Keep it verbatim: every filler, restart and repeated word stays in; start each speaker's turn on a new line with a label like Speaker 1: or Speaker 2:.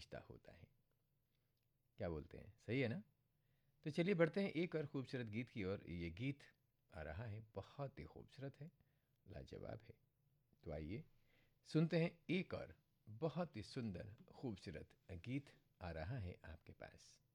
Speaker 1: रिश्ता होता है। क्या बोलते हैं, सही है ना? तो चलिए बढ़ते हैं एक और खूबसूरत गीत की ओर। ये गीत आ रहा है, बहुत ही खूबसूरत है, लाजवाब है। तो आइए सुनते हैं एक और बहुत ही सुंदर खूबसूरत गीत आ रहा है आपके पास।